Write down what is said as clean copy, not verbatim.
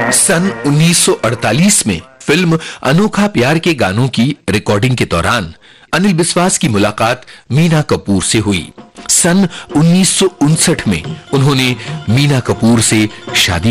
सन 1948 में फिल्म अनोखा प्यार के गानों की रिकॉर्डिंग के दौरान अनिल बिस्वास की मुलाकात मीना कपूर से हुई। सन 1959 में उन्होंने मीना कपूर से शादी